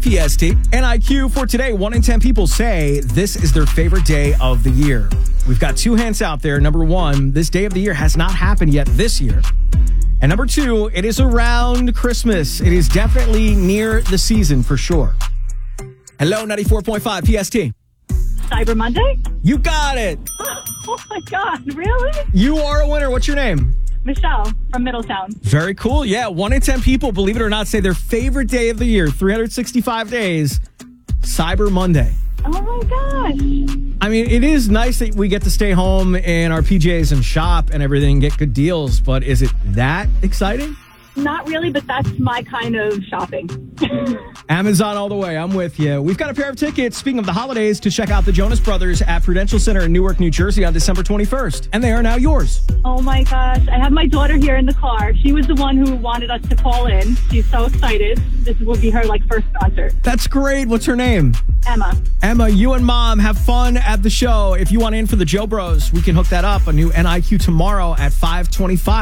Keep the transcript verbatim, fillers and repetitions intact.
five P S T. N I Q for today. One in ten people say this is their favorite day of the year. We've got two hints out there. Number one, this day of the year has not happened yet this year. And number two, it is around Christmas. It is definitely near the season for sure. Hello, ninety-four point five P S T. Cyber Monday? You got it. Oh my God, really? You are a winner. What's your name? Michelle from Middletown. Very cool. Yeah, one in ten people, believe it or not, say their favorite day of the year, three hundred sixty-five days, Cyber Monday. Oh my gosh. I mean, it is nice that we get to stay home in our P Js and shop and everything, get good deals, but is it that exciting? Not really, but that's my kind of shopping. Amazon all the way. I'm with you. We've got a pair of tickets, speaking of the holidays, to check out the Jonas Brothers at Prudential Center in Newark, New Jersey on December twenty-first. And they are now yours. Oh my gosh. I have my daughter here in the car. She was the one who wanted us to call in. She's so excited. This will be her like first concert. That's great. What's her name? Emma. Emma, you and Mom have fun at the show. If you want in for the Joe Bros, we can hook that up. A new N I Q tomorrow at five twenty-five.